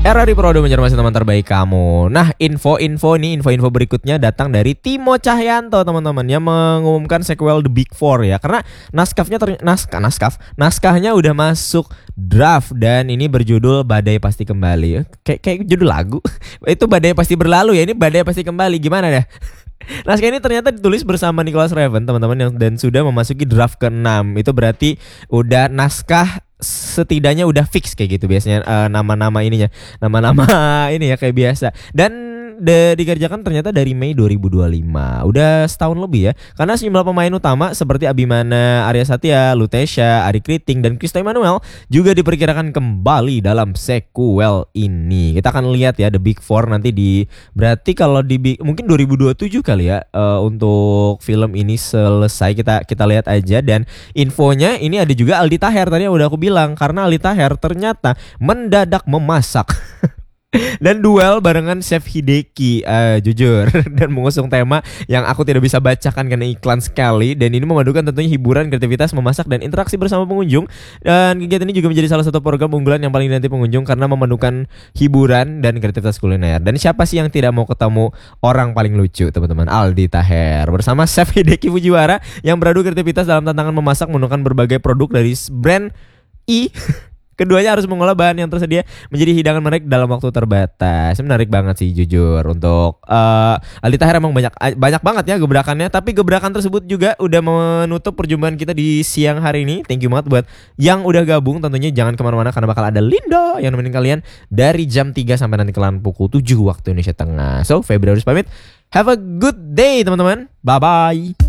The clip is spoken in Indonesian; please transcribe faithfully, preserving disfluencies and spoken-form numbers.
Era di Prodo mencermati teman terbaik kamu. Nah, info-info nih, info-info berikutnya datang dari Timo Cahyanto, teman-teman, yang mengumumkan sequel The Big Four ya. Karena naskahnya ter- naskah naskah naskahnya udah masuk draft dan ini berjudul Badai Pasti Kembali. Kayak kayak judul lagu. Itu Badai Pasti Berlalu ya, ini Badai Pasti Kembali. Gimana ya? Naskah ini ternyata ditulis bersama Nicholas Raven, teman-teman, yang dan sudah memasuki draft keenam. Itu berarti udah naskah setidaknya udah fix kayak gitu biasanya, uh, nama-nama ininya, nama-nama ini ya kayak biasa. Dan de, dikerjakan ternyata dari Mei dua ribu dua puluh lima. Udah setahun lebih ya. Karena sejumlah pemain utama seperti Abimana Arya Satya, Lutesha, Ari Kriting, dan Krista Emmanuel juga diperkirakan kembali dalam sequel ini. Kita akan lihat ya The Big Four nanti di, berarti kalau di mungkin dua ribu dua puluh tujuh kali ya, uh, untuk film ini selesai. Kita kita lihat aja. Dan infonya ini ada juga Aldi Taher, tadi yang udah aku bilang, karena Aldi Taher ternyata mendadak memasak dan duel barengan Chef Hideki, uh, jujur, dan mengusung tema yang aku tidak bisa bacakan karena iklan sekali. Dan ini memadukan tentunya hiburan, kreativitas, memasak, dan interaksi bersama pengunjung. Dan kegiatan ini juga menjadi salah satu program unggulan yang paling dinanti pengunjung karena memadukan hiburan dan kreativitas kuliner. Dan siapa sih yang tidak mau ketemu orang paling lucu, teman-teman? Aldi Taher bersama Chef Hideki Fujiwara yang beradu kreativitas dalam tantangan memasak menggunakan berbagai produk dari brand I. Keduanya harus mengolah bahan yang tersedia menjadi hidangan menarik dalam waktu terbatas. Menarik banget sih jujur. Untuk uh, Aldi Taher emang banyak banyak banget ya gebrakannya. Tapi gebrakan tersebut juga udah menutup perjumpaan kita di siang hari ini. Thank you banget buat yang udah gabung. Tentunya jangan kemana-mana karena bakal ada Lindo yang nemenin kalian dari jam tiga sampai nanti kelan pukul tujuh waktu Indonesia Tengah. So, Febri harus pamit. Have a good day teman-teman. Bye-bye.